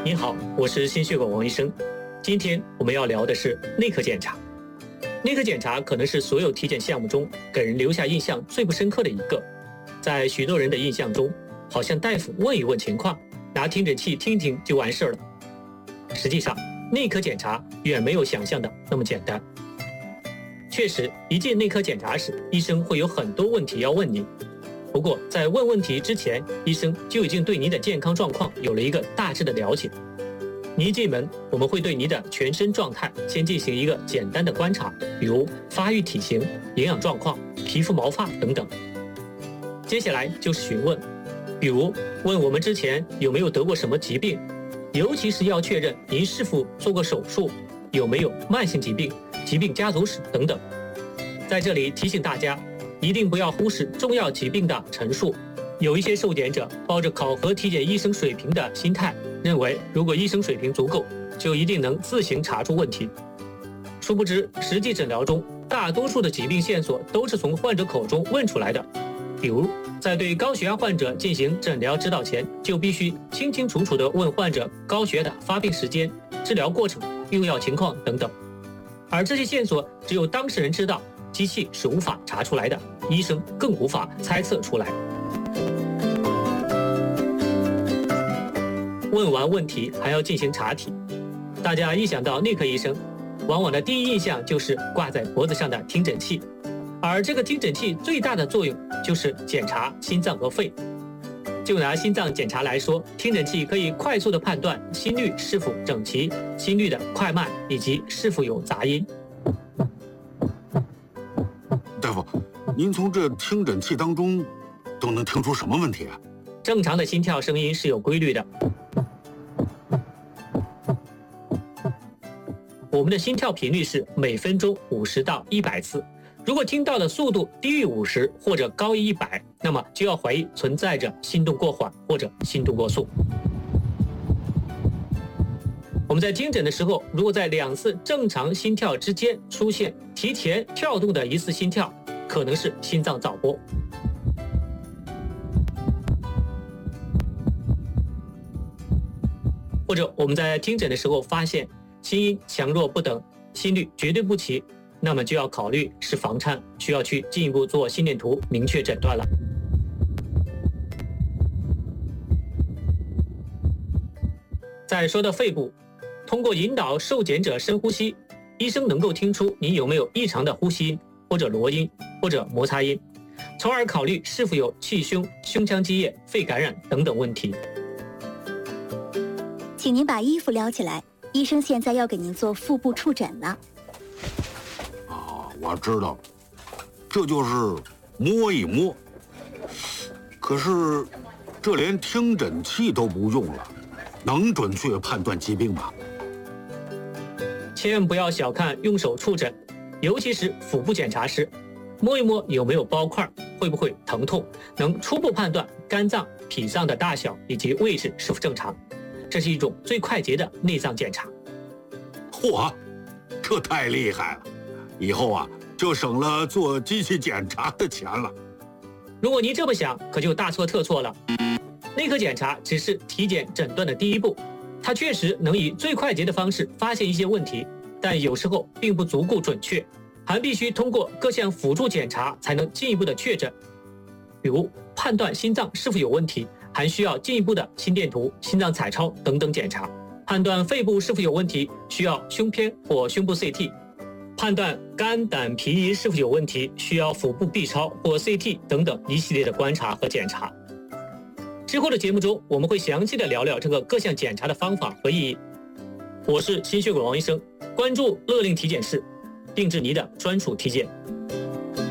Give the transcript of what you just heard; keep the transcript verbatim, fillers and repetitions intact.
您好，我是心血管王医生。今天我们要聊的是内科检查。内科检查可能是所有体检项目中给人留下印象最不深刻的一个。在许多人的印象中，好像大夫问一问情况，拿听诊器听听就完事了。实际上，内科检查远没有想象的那么简单。确实，一进内科检查时，医生会有很多问题要问你。不过，在问问题之前，医生就已经对您的健康状况有了一个大致的了解。你一进门，我们会对你的全身状态先进行一个简单的观察，比如发育体型、营养状况、皮肤毛发等等。接下来就是询问，比如问我们之前有没有得过什么疾病，尤其是要确认您是否做过手术，有没有慢性疾病、疾病家族史等等。在这里提醒大家，一定不要忽视重要疾病的陈述。有一些受检者抱着考核体检医生水平的心态，认为如果医生水平足够，就一定能自行查出问题。殊不知，实际诊疗中，大多数的疾病线索都是从患者口中问出来的。比如，在对高血压患者进行诊疗指导前，就必须清清楚楚地问患者高血压的发病时间、治疗过程、用药情况等等。而这些线索只有当事人知道，机器是无法查出来的，医生更无法猜测出来。问完问题还要进行查体，大家一想到内科医生，往往的第一印象就是挂在脖子上的听诊器，而这个听诊器最大的作用就是检查心脏和肺。就拿心脏检查来说，听诊器可以快速地判断心率是否整齐、心率的快慢以及是否有杂音。 大夫，您从这听诊器当中都能听出什么问题啊？ 正常的心跳声音是有规律的。我们的心跳频率是每分钟五十到一百次，如果听到的速度低于五十或者高于一百，那么就要怀疑存在着心动过缓或者心动过速。我们在听诊的时候，如果在两次正常心跳之间出现提前跳动的一次心跳，可能是心脏早搏。或者我们在听诊的时候发现心音强弱不等，心率绝对不齐，那么就要考虑是房颤，需要去进一步做心电图明确诊断了。再说到肺部，通过引导受检者深呼吸，医生能够听出你有没有异常的呼吸音或者罗音或者摩擦音，从而考虑是否有气胸、胸腔积液、肺感染等等问题。 请您把衣服撩起来，医生现在要给您做腹部触诊了。 啊，我知道了，这就是摸一摸。可是，这连听诊器都不用了，能准确判断疾病吗？ 千万不要小看用手触诊，尤其是腹部检查时，摸一摸有没有包块，会不会疼痛，能初步判断肝脏、脾脏的大小以及位置是否正常。这是一种最快捷的内脏检查。 嚯，这太厉害了！以后啊，就省了做机器检查的钱了。 如果您这么想，可就大错特错了。内科检查只是体检诊断的第一步，它确实能以最快捷的方式发现一些问题，但有时候并不足够准确，还必须通过各项辅助检查才能进一步的确诊。比如判断心脏是否有问题，还需要进一步的心电图、心脏彩超等等检查；判断肺部是否有问题，需要胸片或胸部 C T； 判断肝胆脾胰是否有问题，需要腹部 B 超或 C T 等等一系列的观察和检查。之后的节目中，我们会详细的聊聊这个各项检查的方法和意义。我是心血管王医生，关注乐令体检室，定制您的专属体检。